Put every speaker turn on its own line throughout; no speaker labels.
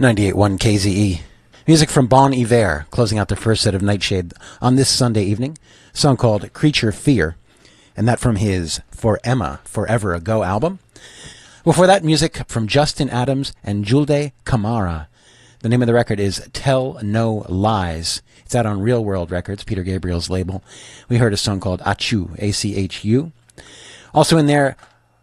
98.1 KZE. Music from Bon Iver, closing out the first set of Nightshade on this Sunday evening. A song called Creature Fear, and that from his For Emma, Forever Ago album. Before that, music from Justin Adams and Julde Camara. The name of the record is Tell No Lies. It's out on Real World Records, Peter Gabriel's label. We heard a song called Achu, A-C-H-U. Also in there,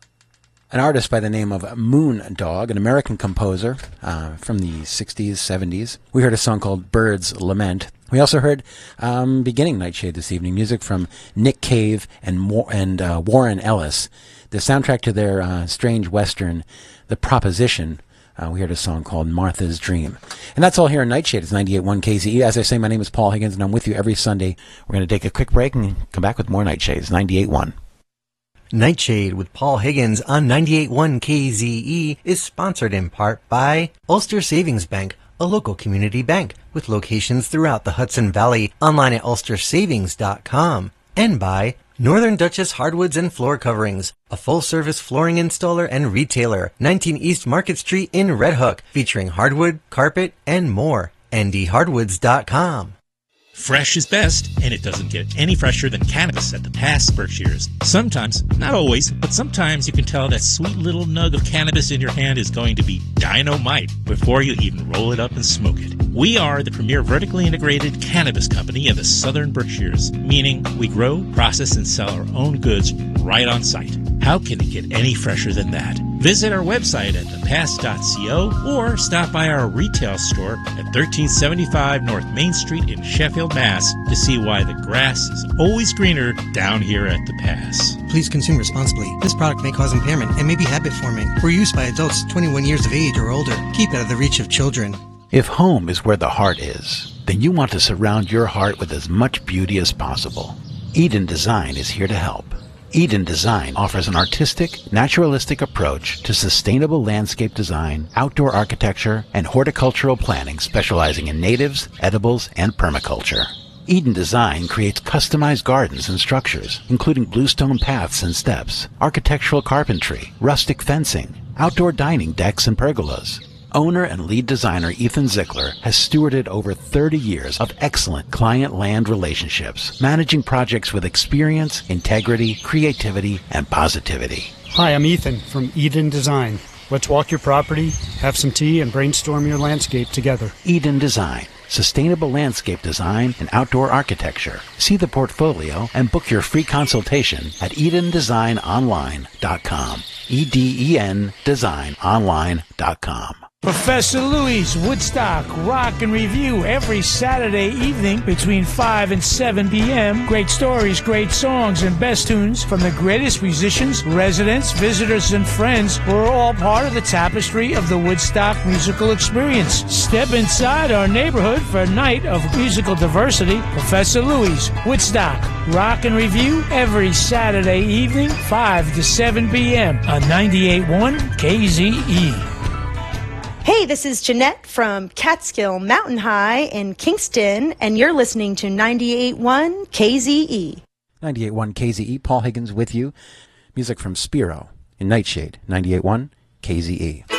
an artist by the name of Moondog, an American composer from the 60s, 70s. We heard a song called Bird's Lament. We also heard, beginning Nightshade this evening, music from Nick Cave and Warren Ellis. The soundtrack to their strange western, The Proposition. We heard a song called Martha's Dream. And that's all here in Nightshade. It's 98.1 KZE. As I say, my name is Paul Higgins, and I'm with you every Sunday. We're going to take a quick break and come back with more Nightshade. It's 98.1.
Nightshade with Paul Higgins on 98.1 KZE is sponsored in part by Ulster Savings Bank, a local community bank with locations throughout the Hudson Valley, online at ulstersavings.com, and by Northern Duchess Hardwoods and Floor Coverings, a full-service flooring installer and retailer, 19 East Market Street in Red Hook, featuring hardwood, carpet, and more. ndhardwoods.com.
Fresh is best, and it doesn't get any fresher than cannabis at the Pass Berkshires. Sometimes, not always, but sometimes you can tell that sweet little nug of cannabis in your hand is going to be dynamite before you even roll it up and smoke it. We are the premier vertically integrated cannabis company in the Southern Berkshires, meaning we grow, process, and sell our own goods right on site. How can it get any fresher than that? Visit our website at thepass.co or stop by our retail store at 1375 North Main Street in Sheffield, Mass. to see why the grass is always greener down here at the Pass.
Please consume responsibly. This product may cause impairment and may be habit-forming. For use by adults 21 years of age or older. Keep out of the reach of children.
If home is where the heart is, then you want to surround your heart with as much beauty as possible. Eden Design is here to help. Eden Design offers an artistic, naturalistic approach to sustainable landscape design, outdoor architecture, and horticultural planning specializing in natives, edibles, and permaculture. Eden Design creates customized gardens and structures, including bluestone paths and steps, architectural carpentry, rustic fencing, outdoor dining decks and pergolas. Owner and lead designer Ethan Zickler has stewarded over 30 years of excellent client-land relationships, managing projects with experience, integrity, creativity, and positivity.
Hi, I'm Ethan from Eden Design. Let's walk your property, have some tea, and brainstorm your landscape together.
Eden Design. Sustainable landscape design and outdoor architecture. See the portfolio and book your free consultation at EdenDesignOnline.com. EDEN DesignOnline.com.
Professor Louie's Woodstock Rock and Review every Saturday evening between 5 and 7 p.m. Great stories, great songs, and best tunes from the greatest musicians, residents, visitors, and friends who are all part of the tapestry of the Woodstock musical experience. Step inside our neighborhood for a night of musical diversity. Professor Louie's Woodstock Rock and Review every Saturday evening, 5 to 7 p.m. on 98.1 KZE.
Hey, this is Jeanette from Catskill Mountain High in Kingston, and you're listening to 98.1 KZE.
98.1 KZE, Paul Higgins with you. Music from Spiro in Nightshade, 98.1 KZE.